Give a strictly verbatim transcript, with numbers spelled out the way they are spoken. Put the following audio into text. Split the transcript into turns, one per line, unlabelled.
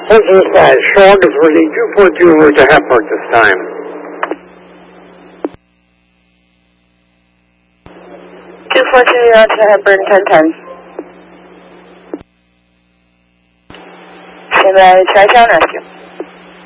Pushing side short is reading two four two route to Hepburn this time.
two four two route to Hepburn ten ten。现在拆消两行。